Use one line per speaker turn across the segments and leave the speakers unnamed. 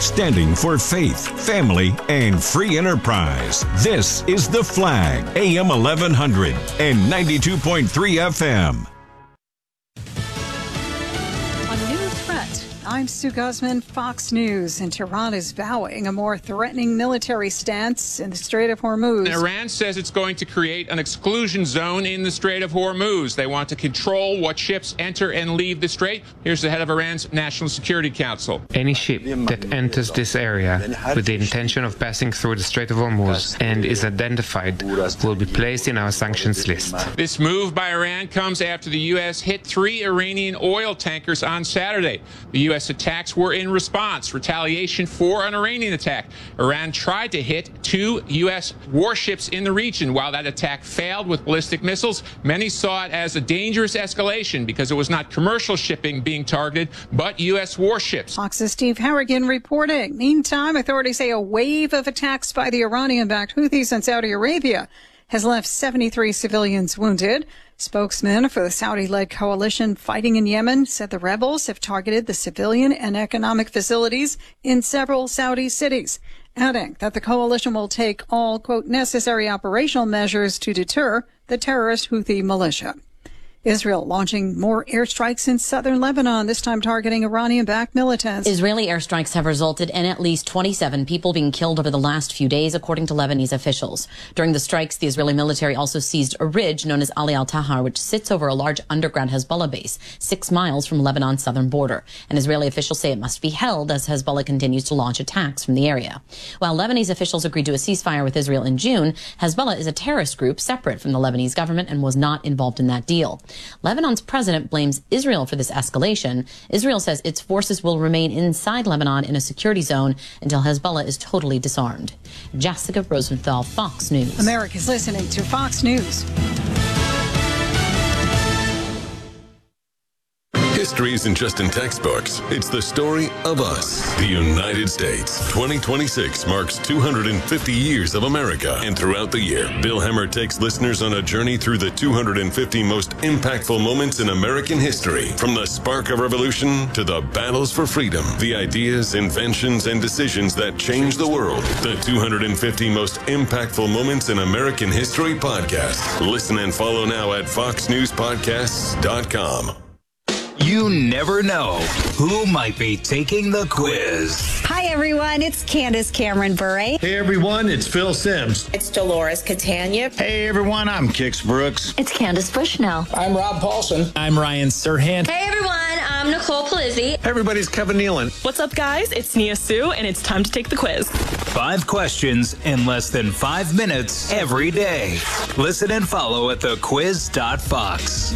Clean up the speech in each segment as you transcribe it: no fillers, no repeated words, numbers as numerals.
standing for faith, family, and free enterprise. This is The Flag, AM 1100 and 92.3 FM.
I'm Sue Guzman, Fox News, and Tehran is vowing a more threatening military stance in the Strait of Hormuz.
Iran says it's going to create an exclusion zone in the Strait of Hormuz. They want to control what ships enter and leave the strait. Here's the head of Iran's National Security Council.
Any ship that enters this area with the intention of passing through the Strait of Hormuz and is identified will be placed in our sanctions list.
This move by Iran comes after the U.S. hit 3 Iranian oil tankers on Saturday. The U.S. attacks were in response, retaliation for an Iranian attack. Iran tried to hit 2 U.S. warships in the region. While that attack failed with ballistic missiles, many saw it as a dangerous escalation because it was not commercial shipping being targeted, but U.S. warships.
Fox's Steve Harrigan reporting. Meantime, authorities say a wave of attacks by the Iranian-backed Houthis in Saudi Arabia has left 73 civilians wounded. Spokesman for the Saudi-led coalition fighting in Yemen said the rebels have targeted the civilian and economic facilities in several Saudi cities, adding that the coalition will take all, quote, necessary operational measures to deter the terrorist Houthi militia. Israel launching more airstrikes in southern Lebanon, this time targeting Iranian-backed militants.
Israeli airstrikes have resulted in at least 27 people being killed over the last few days, according to Lebanese officials. During the strikes, the Israeli military also seized a ridge known as Ali al-Tahar, which sits over a large underground Hezbollah base 6 miles from Lebanon's southern border. And Israeli officials say it must be held as Hezbollah continues to launch attacks from the area. While Lebanese officials agreed to a ceasefire with Israel in June, Hezbollah is a terrorist group separate from the Lebanese government and was not involved in that deal. Lebanon's president blames Israel for this escalation. Israel says its forces will remain inside Lebanon in a security zone until Hezbollah is totally disarmed. Jessica Rosenthal, Fox News.
America's listening to Fox News.
History isn't just in textbooks. It's the story of us, the United States. 2026 marks 250 years of America. And throughout the year, Bill Hemmer takes listeners on a journey through the 250 most impactful moments in American history. From the spark of revolution to the battles for freedom, the ideas, inventions, and decisions that changed the world. The 250 most impactful moments in American history podcast. Listen and follow now at foxnewspodcasts.com.
You never know who might be taking the quiz.
Hi, everyone. It's Candace Cameron Bure.
Hey, everyone. It's Phil Sims.
It's Dolores Catania.
Hey, everyone. I'm Kix Brooks.
It's Candace Bushnell.
I'm Rob Paulson.
I'm Ryan Serhant.
Hey, everyone. I'm Nicole Palizzi.
Hey, everybody. It's Kevin Nealon.
What's up, guys? It's Nia Sue, and it's time to take the quiz.
5 questions in less than 5 minutes every day. Listen and follow at thequiz.fox.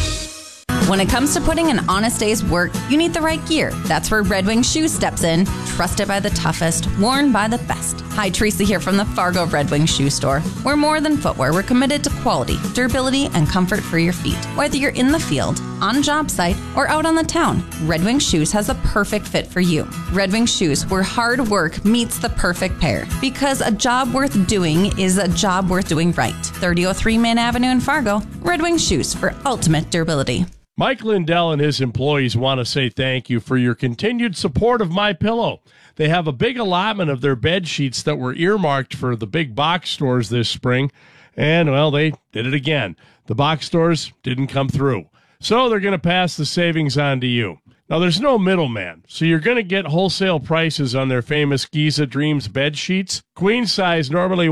When it comes to putting an honest day's work, you need the right gear. That's where Red Wing Shoes steps in. Trusted by the toughest, worn by the best. Hi, Teresa here from the Fargo Red Wing Shoe Store. We're more than footwear. We're committed to quality, durability, and comfort for your feet. Whether you're in the field, on a job site, or out on the town, Red Wing Shoes has the perfect fit for you. Red Wing Shoes, where hard work meets the perfect pair. Because a job worth doing is a job worth doing right. 3003 Main Avenue in Fargo. Red Wing Shoes for ultimate durability.
Mike Lindell and his employees want to say thank you for your continued support of MyPillow. They have a big allotment of their bed sheets that were earmarked for the big box stores this spring, and, well, they did it again. The box stores didn't come through, so they're going to pass the savings on to you. Now, there's no middleman, so you're going to get wholesale prices on their famous Giza Dreams bed sheets. Queen size, normally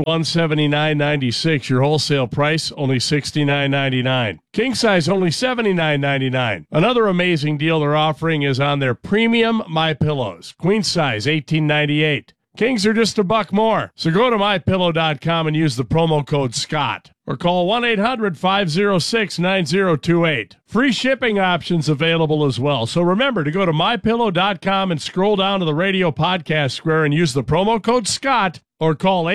$179.96. Your wholesale price, only $69.99. King size, only $79.99. Another amazing deal they're offering is on their premium MyPillows. Queen size, $18.98. Kings are just $1 more. So go to MyPillow.com and use the promo code SCOTT. Or call 1-800-506-9028. Free shipping options available as well. So remember to go to MyPillow.com and scroll down to the radio podcast square and use the promo code SCOTT. Or call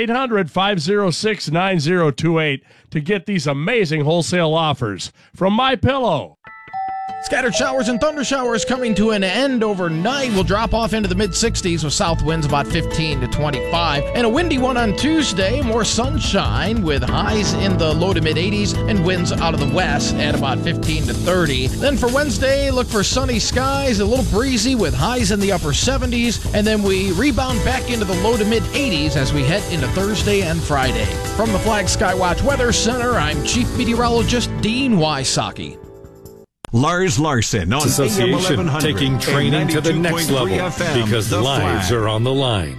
800-506-9028 to get these amazing wholesale offers from MyPillow.
Scattered showers and thunder showers coming to an end overnight. Will drop off into the mid-60s with south winds about 15 to 25. And a windy one on Tuesday. More sunshine with highs in the low to mid-80s and winds out of the west at about 15 to 30. Then for Wednesday, look for sunny skies, a little breezy with highs in the upper 70s. And then we rebound back into the low to mid-80s as we head into Thursday and Friday. From the Flag Skywatch Weather Center, I'm Chief Meteorologist Dean Wysocki.
Lars Larson on
Association taking training to the next level FM, because lives are on the line.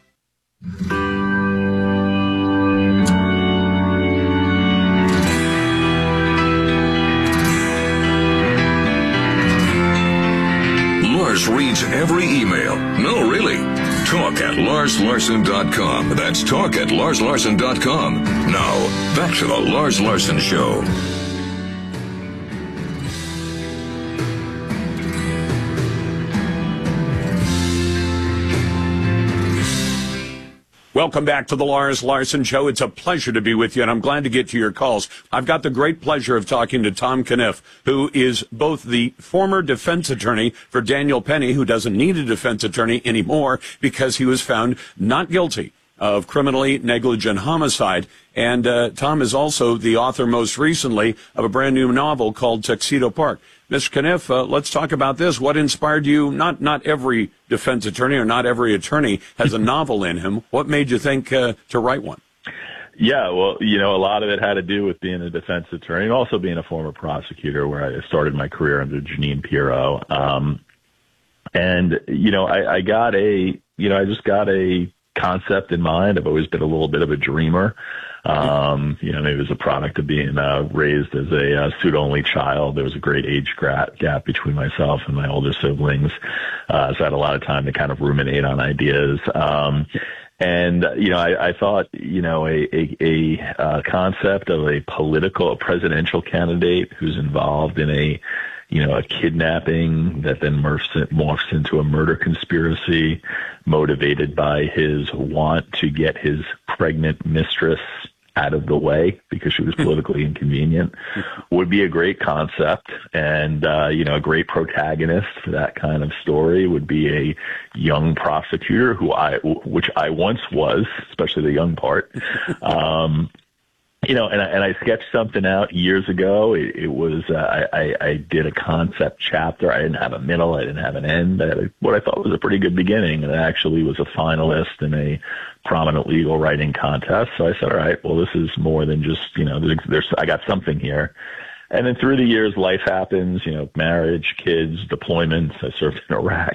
Lars reads every email. No, really. Talk at LarsLarson.com. That's talk at LarsLarson.com. Now, back to the Lars Larson Show.
Welcome back to the Lars Larson Show. It's a pleasure to be with you, and I'm glad to get to your calls. I've got the great pleasure of talking to Tom Caniff, who is both the former defense attorney for Daniel Penny, who doesn't need a defense attorney anymore because he was found not guilty of criminally negligent homicide. And Tom is also the author, most recently, of a brand new novel called Tuxedo Park. Mr. Caniff, let's talk about this. What inspired you? Not every defense attorney or not every attorney has a novel in him. What made you think to write one?
Yeah, well, a lot of it had to do with being a defense attorney and also being a former prosecutor, where I started my career under Jeanine Pirro. I just got a concept in mind. I've always been a little bit of a dreamer. Maybe it was a product of being raised as a pseudo-only child. There was a great age gap between myself and my older siblings. So I had a lot of time to kind of ruminate on ideas. I thought, a concept of a presidential candidate who's involved in a kidnapping that then morphs into a murder conspiracy motivated by his want to get his pregnant mistress out of the way because she was politically inconvenient would be a great concept. And, a great protagonist for that kind of story would be a young prosecutor which I once was, especially the young part. And I sketched something out years ago. It was, I did a concept chapter. I didn't have a middle. I didn't have an end. I had what I thought was a pretty good beginning, and it actually was a finalist in a prominent legal writing contest. So I said, all right, well, this is more than just, I got something here. And then through the years, life happens, marriage, kids, deployments. I served in Iraq.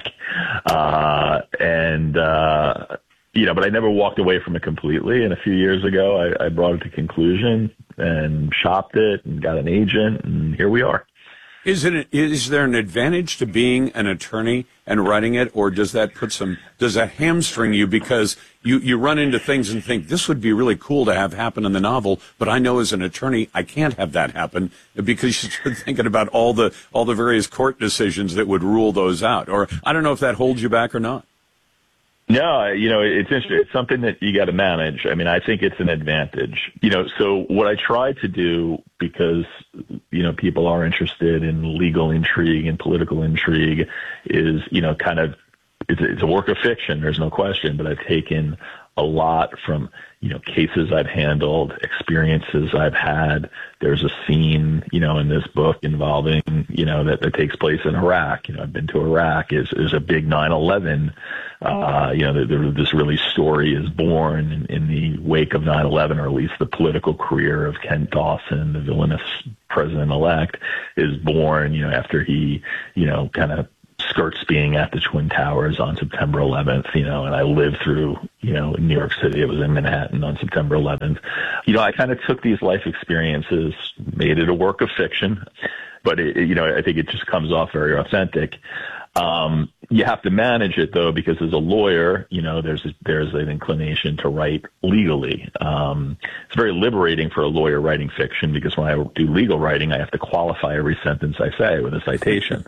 But I never walked away from it completely. And a few years ago, I brought it to conclusion and shopped it and got an agent, and here we are.
Is there an advantage to being an attorney and writing it, or does that hamstring you because you run into things and think this would be really cool to have happen in the novel, but I know as an attorney I can't have that happen because you start thinking about all the various court decisions that would rule those out, or I don't know if that holds you back or not.
No, it's interesting. It's something that you got to manage. I mean, I think it's an advantage. So what I try to do, because, people are interested in legal intrigue and political intrigue, is, it's a work of fiction. There's no question. But I've taken a lot from, cases I've handled, experiences I've had. There's a scene, in this book involving, that takes place in Iraq. I've been to Iraq. Is a big 9/11. This really story is born in the wake of 9/11, or at least the political career of Kent Dawson, the villainous president-elect, is born, after he, kind of skirts being at the Twin Towers on September 11th, and I lived through, New York City. It was in Manhattan on September 11th. I kind of took these life experiences, made it a work of fiction, but I think it just comes off very authentic. You have to manage it, though, because as a lawyer, there's an inclination to write legally. It's very liberating for a lawyer writing fiction, because when I do legal writing, I have to qualify every sentence I say with a citation.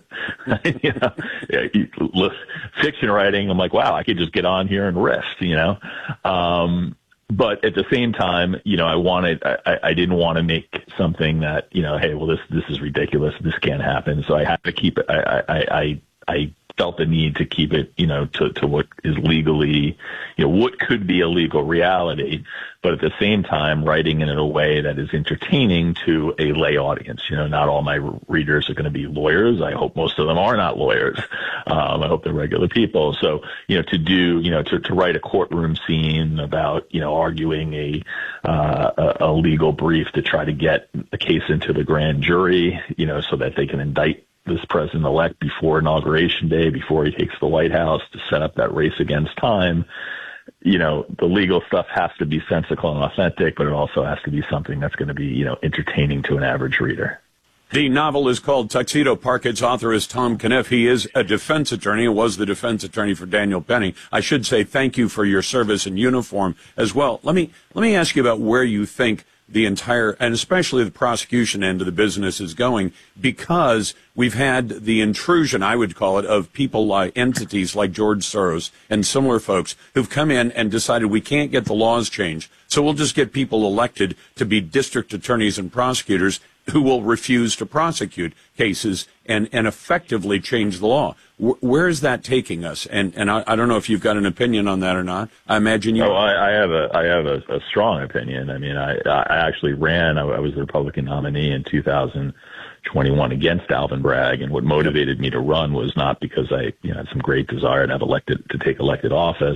Fiction writing, I'm like, wow, I could just get on here and riff, But at the same time, I didn't want to make something that, hey, well, this is ridiculous. This can't happen. So I had to keep it. I felt the need to keep it, to what is legally, what could be a legal reality, but at the same time, writing it in a way that is entertaining to a lay audience. Not all my readers are going to be lawyers. I hope most of them are not lawyers. I hope they're regular people. So, to write a courtroom scene about, arguing a legal brief to try to get the case into the grand jury, so that they can indict this president-elect before Inauguration Day, before he takes the White House, to set up that race against time. The legal stuff has to be sensical and authentic, but it also has to be something that's going to be, entertaining to an average reader.
The novel is called Tuxedo Park. Its author is Tom Caniff. He is a defense attorney and was the defense attorney for Daniel Penny. I should say thank you for your service in uniform as well. Let me ask you about where you think the entire, and especially the prosecution end of the business is going, because we've had the intrusion, I would call it, of people like entities like George Soros and similar folks who've come in and decided we can't get the laws changed. So we'll just get people elected to be district attorneys and prosecutors who will refuse to prosecute cases and effectively change the law. Where is that taking us? And I don't know if you've got an opinion on that or not. I imagine you.
Oh, I have a strong opinion. I mean, I actually ran. I was the Republican nominee in 2021 against Alvin Bragg, and what motivated me to run was not because I had some great desire to take elected office.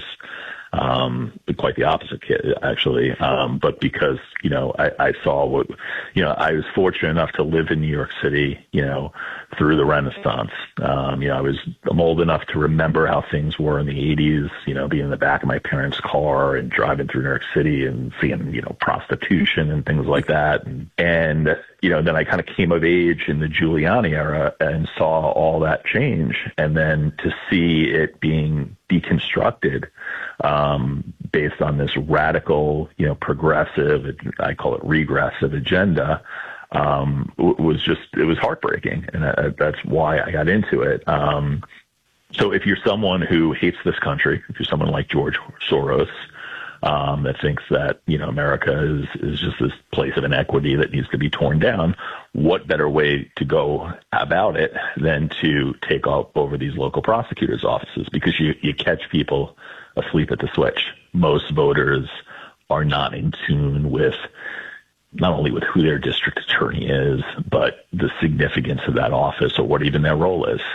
But quite the opposite, actually. But because, I saw what, I was fortunate enough to live in New York City, through the Renaissance. I'm old enough to remember how things were in the 80s, being in the back of my parents' car and driving through New York City and seeing, prostitution and things like that. And then I kind of came of age in the Giuliani era and saw all that change. And then to see it being deconstructed, based on this radical, progressive, I call it regressive agenda, it was heartbreaking. And that's why I got into it. So if you're someone who hates this country, if you're someone like George Soros, that thinks that, America is just this place of inequity that needs to be torn down, what better way to go about it than to take over these local prosecutors' offices? Because you catch people asleep at the switch. Most voters are not in tune with not only with who their district attorney is, but the significance of that office or what even their role is.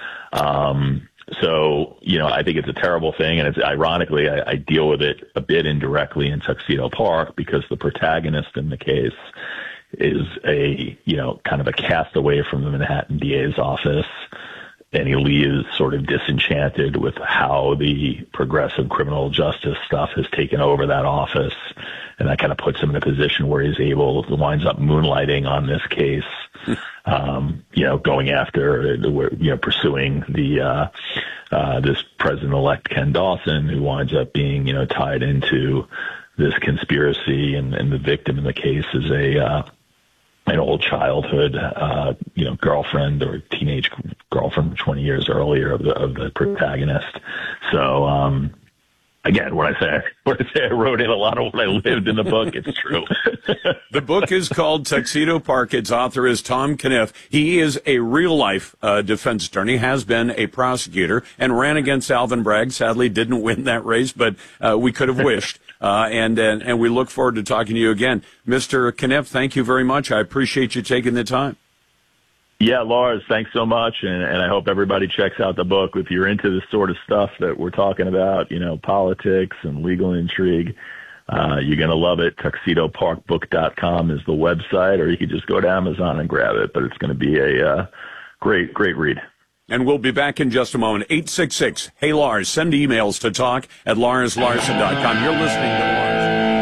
So, I think it's a terrible thing. And it's ironically, I deal with it a bit indirectly in Tuxedo Park because the protagonist in the case is kind of a castaway from the Manhattan DA's office. And he leaves sort of disenchanted with how the progressive criminal justice stuff has taken over that office. And that kind of puts him in a position where winds up moonlighting on this case, going after, pursuing this president-elect Ken Dawson, who winds up being, tied into this conspiracy. And the victim in the case is an old childhood, girlfriend or teenage girlfriend from 20 years earlier of the protagonist. So, again, when I say I wrote in a lot of what I lived in the book, it's true.
The book is called Tuxedo Park. Its author is Tom Caniff. He is a real-life defense attorney, has been a prosecutor, and ran against Alvin Bragg. Sadly, didn't win that race, but we could have wished. And we look forward to talking to you again. Mr. Caniff, thank you very much. I appreciate you taking the time.
Yeah, Lars, thanks so much. And I hope everybody checks out the book. If you're into this sort of stuff that we're talking about, politics and legal intrigue, you're going to love it. TuxedoParkBook.com is the website, or you can just go to Amazon and grab it. But it's going to be a great read.
And we'll be back in just a moment. 866-HEY-LARS. Send emails to talk@LarsLarson.com. You're listening to